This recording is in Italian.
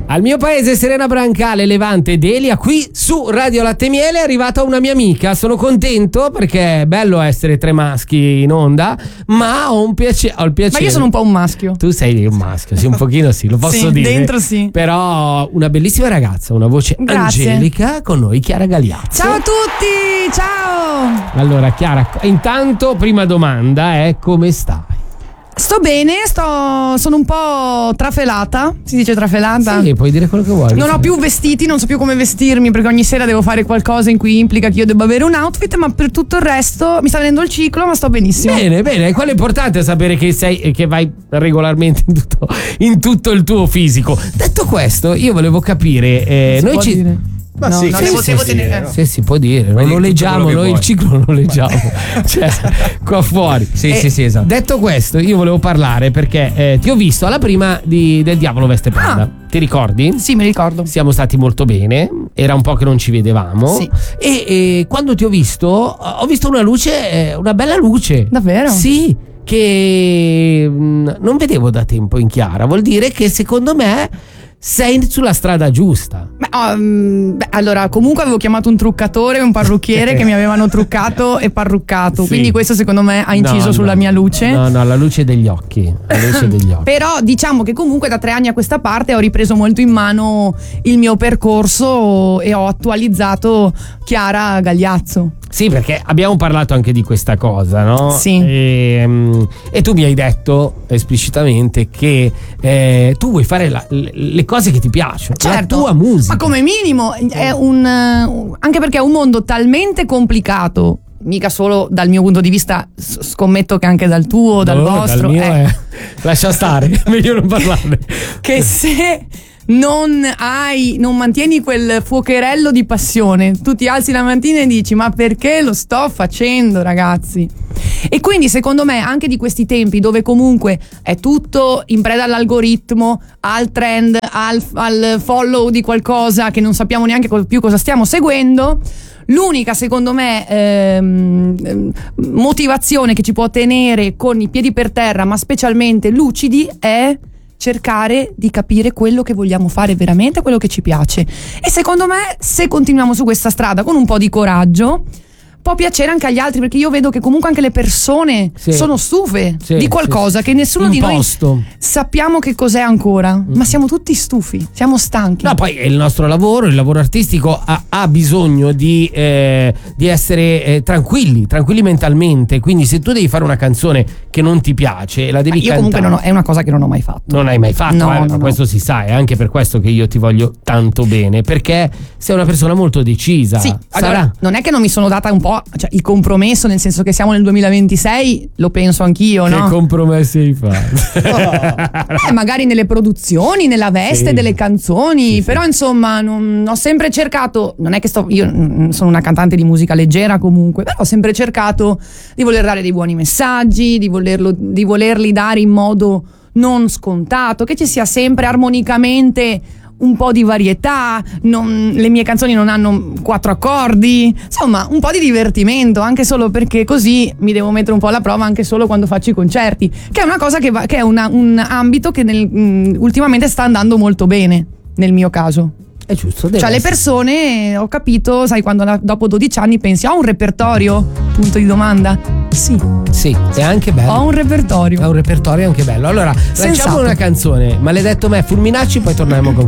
Al mio paese Serena Brancale, Levante ed Elia, qui su Radio Latte e Miele è arrivata una mia amica. Sono contento perché è bello essere tre maschi in onda, ma ho il piacere. Ma io sono un po' un maschio. Tu sei un maschio, sì, un pochino sì, lo posso sì, dire. Dentro sì. Però una bellissima ragazza, una voce angelica, con noi Chiara Gagliazzo. Ciao a tutti, ciao. Allora Chiara, intanto prima domanda è: come stai? Sto bene, sono un po' trafelata, si dice trafelata? Sì, puoi dire quello che vuoi. Non ho più vestiti, non so più come vestirmi perché ogni sera devo fare qualcosa in cui implica che io debba avere un outfit, ma per tutto il resto mi sta venendo il ciclo, ma sto benissimo. Bene, quello è importante, sapere che che vai regolarmente in tutto il tuo fisico. Detto questo, io volevo capire, noi ci... dire. Ma no, sì, no, devo tenere. Sì, si può dire, non lo leggiamo, noi il ciclo non lo leggiamo, cioè qua fuori. Sì, esatto. Detto questo, io volevo parlare perché ti ho visto alla prima del Diavolo Veste Prada. Ti ricordi? Sì, mi ricordo. Siamo stati molto bene, era un po' che non ci vedevamo. Sì. E quando ti ho visto una luce, una bella luce. Davvero? Sì, che non vedevo da tempo in Chiara. Vuol dire che secondo me sei sulla strada giusta. Allora, comunque avevo chiamato un truccatore e un parrucchiere che mi avevano truccato e parruccato, sì. Quindi questo secondo me ha inciso sulla mia luce. No, la luce degli occhi. La luce degli occhi. Però diciamo che comunque da 3 anni a questa parte ho ripreso molto in mano il mio percorso e ho attualizzato Chiara Gagliazzo. Sì, perché abbiamo parlato anche di questa cosa, no? Sì. E tu mi hai detto esplicitamente che tu vuoi fare le cose che ti piacciono, certo, la tua musica. Ma come minimo è anche perché è un mondo talmente complicato, mica solo dal mio punto di vista, scommetto che anche dal tuo, dal vostro. Dal mio lascia stare, meglio non parlarne. Che se non mantieni quel fuocherello di passione, tu ti alzi la mattina e dici: ma perché lo sto facendo, ragazzi? E quindi secondo me anche di questi tempi dove comunque è tutto in preda all'algoritmo, al trend, al follow di qualcosa che non sappiamo neanche più cosa stiamo seguendo, l'unica secondo me motivazione che ci può tenere con i piedi per terra ma specialmente lucidi è cercare di capire quello che vogliamo fare veramente, quello che ci piace. E secondo me, se continuiamo su questa strada con un po' di coraggio, può piacere anche agli altri, perché io vedo che comunque anche le persone sono stufe di qualcosa che nessuno di noi sappiamo che cos'è ancora, ma siamo tutti stufi, siamo stanchi. No, poi il nostro lavoro, il lavoro artistico ha bisogno di essere tranquilli mentalmente, quindi se tu devi fare una canzone che non ti piace la devi cantare. Comunque è una cosa che non ho mai fatto. Non hai mai fatto? No. Questo si sa, è anche per questo che io ti voglio tanto bene, perché sei una persona molto decisa. Sì, allora, non è che non mi sono data un po', cioè il compromesso, nel senso che siamo nel 2026, lo penso anch'io, no? Che compromessi hai fatto? Magari nelle produzioni, nella veste delle canzoni, però insomma ho sempre cercato, non è che io sono una cantante di musica leggera comunque, però ho sempre cercato di voler dare dei buoni messaggi, di volerli dare in modo non scontato, che ci sia sempre armonicamente un po' di varietà, le mie canzoni non hanno 4 accordi, insomma un po' di divertimento, anche solo perché così mi devo mettere un po' alla prova anche solo quando faccio i concerti, che è una cosa che è un ambito che ultimamente sta andando molto bene nel mio caso. È giusto, cioè le persone, ho capito, sai, quando dopo 12 anni pensi: ho un repertorio? Punto di domanda. Sì, è anche bello. Ho un repertorio. È un repertorio anche bello. Allora, lanciamo una canzone, Maledetto me, Fulminacci, poi torniamo con